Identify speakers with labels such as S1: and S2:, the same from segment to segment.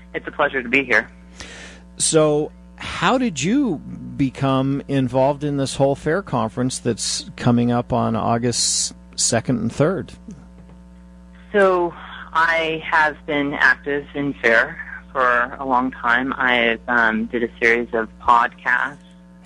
S1: It's a pleasure to be here.
S2: So, how did you become involved in this whole FAIR conference that's coming up on August 2nd and 3rd?
S1: So, I have been active in FAIR for a long time. I did a series of podcasts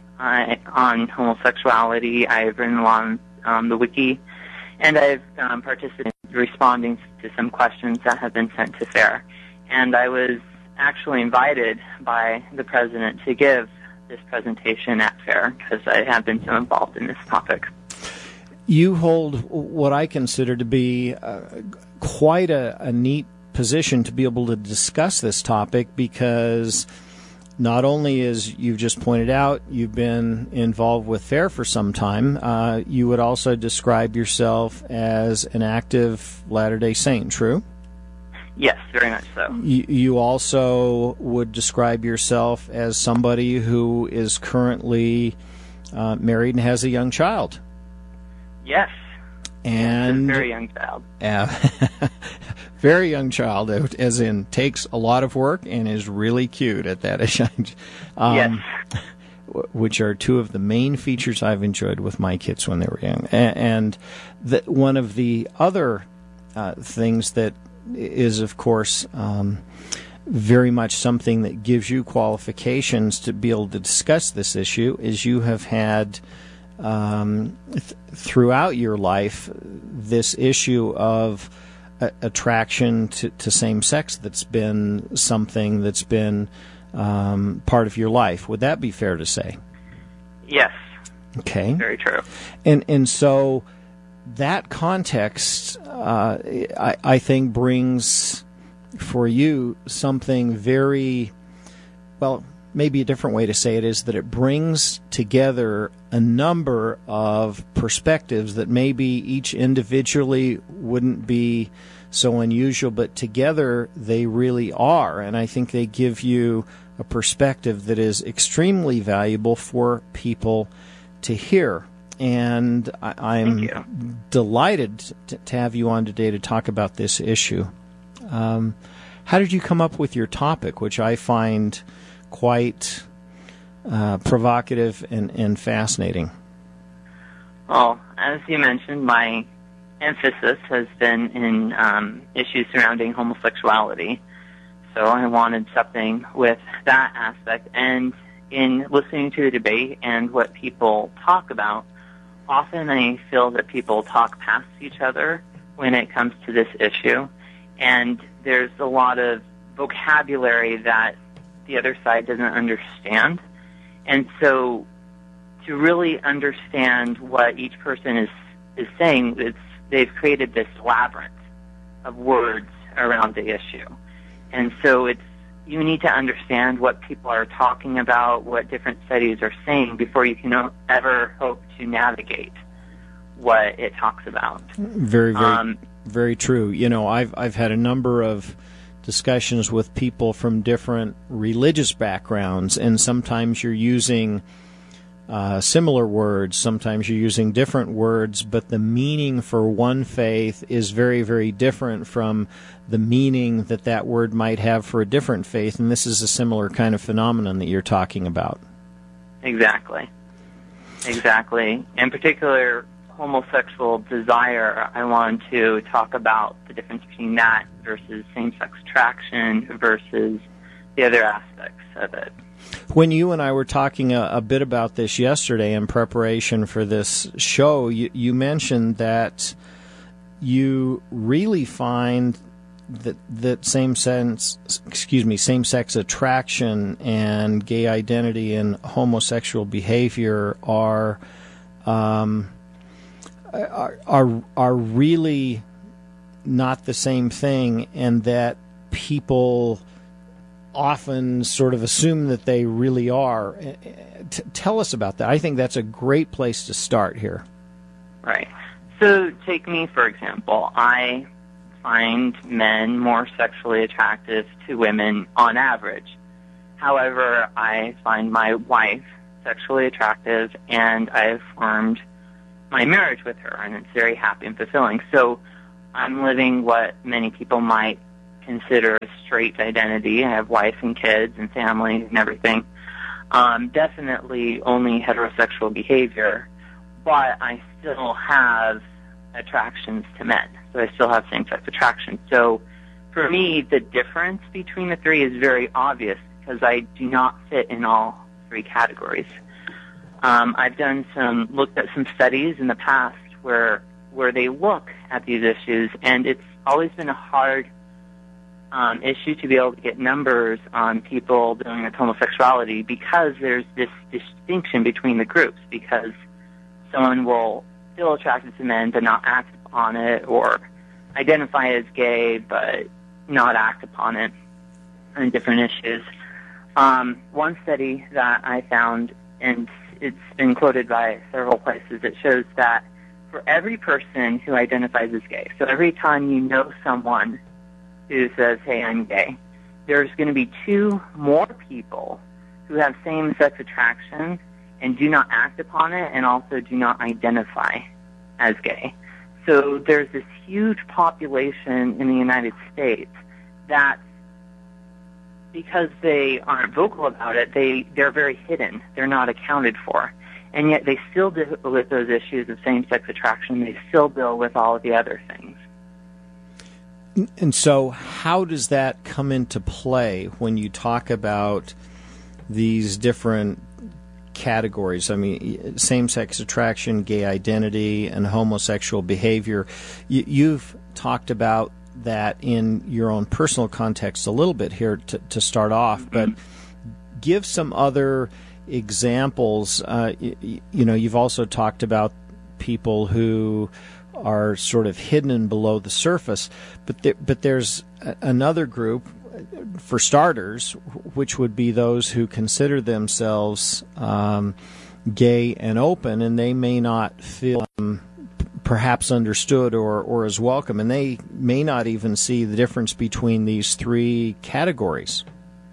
S1: on homosexuality. I've written along the wiki, and I've participated in responding to some questions that have been sent to FAIR. And I was actually invited by the president to give this presentation at FAIR because I have been so involved in this topic.
S2: You hold what I consider to be quite a neat position to be able to discuss this topic, because not only, as you've just pointed out, you've been involved with FAIR for some time, you would also describe yourself as an active Latter-day Saint, true?
S1: Yes, very much so.
S2: You also would describe yourself as somebody who is currently married and has a young child.
S1: Yes.
S2: And
S1: a very young child.
S2: Very young child, as in takes a lot of work and is really cute at that age.
S1: Yes.
S2: Which are two of the main features I've enjoyed with my kids when they were young. And one of the other things that is, of course, very much something that gives you qualifications to be able to discuss this issue is you have had throughout your life this issue of attraction to same sex that's been something that's been part of your life. Would that be fair to say?
S1: Yes.
S2: Okay.
S1: Very true.
S2: And so that context, I think, brings for you something very, well, maybe a different way to say it is that it brings together a number of perspectives that maybe each individually wouldn't be so unusual, but together they really are. And I think they give you a perspective that is extremely valuable for people to hear. And I'm delighted to have you on today to talk about this issue. How did you come up with your topic, which I find quite provocative and fascinating?
S1: Well, as you mentioned, my emphasis has been in issues surrounding homosexuality. So I wanted something with that aspect. And in listening to the debate and what people talk about, often I feel that people talk past each other when it comes to this issue. And there's a lot of vocabulary that the other side doesn't understand. And so to really understand what each person is saying, they've created this labyrinth of words around the issue. And so you need to understand what people are talking about, what different studies are saying, before you can ever hope to navigate what it talks about.
S2: Very, very, very true. You know, I've had a number of discussions with people from different religious backgrounds, and sometimes you're using similar words, sometimes you're using different words, but the meaning for one faith is very, very different from the meaning that word might have for a different faith, and this is a similar kind of phenomenon that you're talking about.
S1: Exactly. In particular, homosexual desire, I want to talk about the difference between that versus same-sex attraction versus the other aspects of it.
S2: When you and I were talking a bit about this yesterday in preparation for this show, you mentioned that you really find that same-sex attraction and gay identity and homosexual behavior are really not the same thing, and that people often sort of assume that they really are. Tell us about that. I think that's a great place to start here.
S1: Right. So take me, for example. I find men more sexually attractive to women on average. However, I find my wife sexually attractive, and I've formed my marriage with her, and it's very happy and fulfilling. So I'm living what many people might consider a straight identity. I have wife and kids and family and everything. Definitely only heterosexual behavior, but I still have attractions to men. So I still have same-sex attraction. So for me, the difference between the three is very obvious because I do not fit in all three categories. I've looked at some studies in the past where they look at these issues, and it's always been a hard issue to be able to get numbers on people dealing with homosexuality because there's this distinction between the groups, because someone will feel attracted to men but not act upon it, or identify as gay but not act upon it, and different issues. One study that I found, and it's been quoted by several places, it shows that for every person who identifies as gay, so every time you know someone who says, hey, I'm gay, there's going to be 2 more people who have same-sex attraction and do not act upon it and also do not identify as gay. So there's this huge population in the United States that, because they aren't vocal about it, they're very hidden. They're not accounted for. And yet they still deal with those issues of same-sex attraction. They still deal with all of the other things.
S2: And so how does that come into play when you talk about these different categories? I mean, same-sex attraction, gay identity, and homosexual behavior. You've talked about that in your own personal context a little bit here to start off, but give some other examples. You've also talked about people who are sort of hidden below the surface, but there's another group, for starters, which would be those who consider themselves gay and open, and they may not feel perhaps understood or as welcome, and they may not even see the difference between these 3 categories,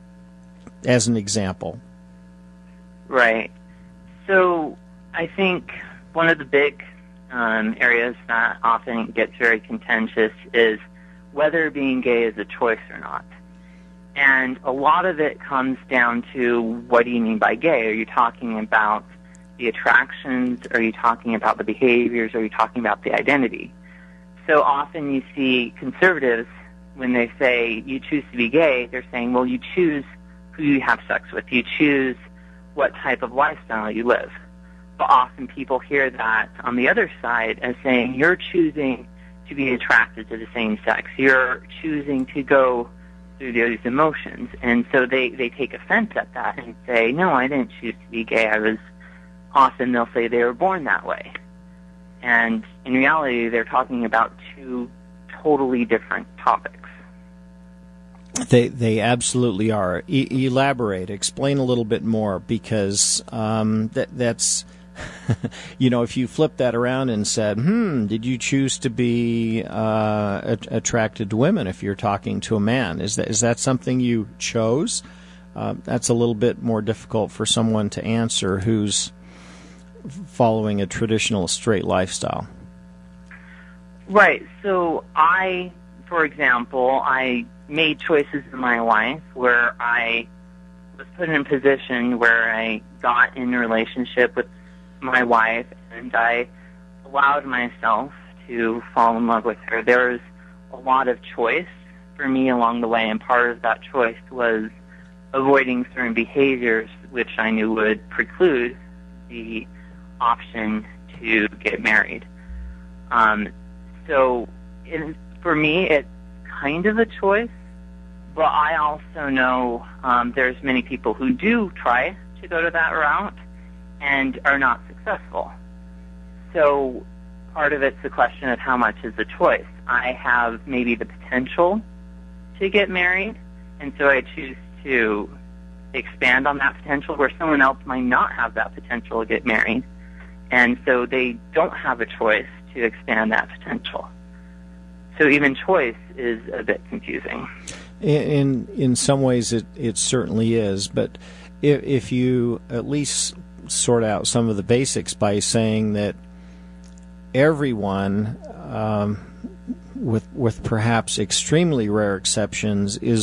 S2: as an example.
S1: Right. So I think one of the big areas that often gets very contentious is whether being gay is a choice or not. And a lot of it comes down to, what do you mean by gay? Are you talking about the attractions? Are you talking about the behaviors? Are you talking about the identity? So often you see conservatives, when they say you choose to be gay, they're saying, well, you choose who you have sex with. You choose what type of lifestyle you live. But often people hear that on the other side as saying, you're choosing to be attracted to the same sex. You're choosing to go through those emotions. And so they take offense at that and say, no, I didn't choose to be gay. Often they'll say they were born that way. And in reality, they're talking about 2 totally different topics.
S2: They absolutely are. Elaborate. Explain a little bit more, because that's, if you flip that around and said, did you choose to be attracted to women if you're talking to a man? Is that something you chose? That's a little bit more difficult for someone to answer who's following a traditional straight lifestyle.
S1: Right. So for example, I made choices in my life where I was put in a position where I got in a relationship with my wife, and I allowed myself to fall in love with her. There was a lot of choice for me along the way, and part of that choice was avoiding certain behaviors which I knew would preclude the option to get married. For me, it's kind of a choice, but I also know there's many people who do try to go to that route and are not successful. So part of it's the question of how much is the choice. I have maybe the potential to get married, and so I choose to expand on that potential, where someone else might not have that potential to get married, and so they don't have a choice to expand that potential. So even choice is a bit confusing.
S2: In some ways it certainly is, but if you at least sort out some of the basics by saying that everyone with perhaps extremely rare exceptions, is